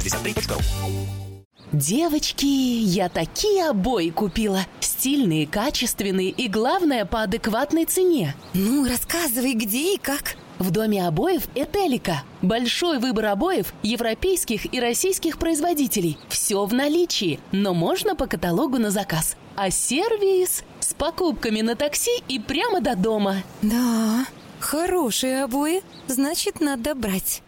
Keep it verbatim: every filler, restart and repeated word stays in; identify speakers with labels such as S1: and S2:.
S1: шестьдесят три точка ру.
S2: Девочки, я такие обои купила. Стильные, качественные и, главное, по адекватной цене.
S3: Ну, рассказывай, где и как.
S2: В доме обоев «Этелика». Большой выбор обоев европейских и российских производителей. Все в наличии, но можно по каталогу на заказ. А сервис с покупками на такси и прямо до дома.
S3: Да, хорошие обои, значит, надо брать.